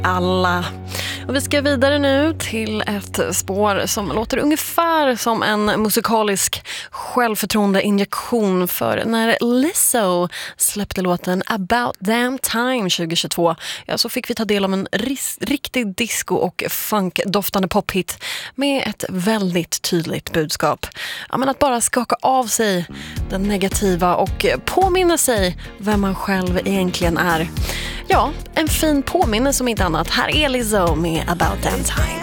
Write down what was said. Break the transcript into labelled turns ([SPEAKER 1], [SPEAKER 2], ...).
[SPEAKER 1] alla. Och vi ska vidare nu till ett spår som låter ungefär som en musikalisk självförtroende-injektion, för när Lizzo släppte låten About Damn Time 2022, ja, så fick vi ta del av en riktig disco- och funkdoftande pophit med ett väldigt tydligt budskap. Ja, men att bara skaka av sig den negativa och påminna sig vem man själv egentligen är. Ja, en fin påminnelse om inte annat. Här är Lizzo med About Damn Time.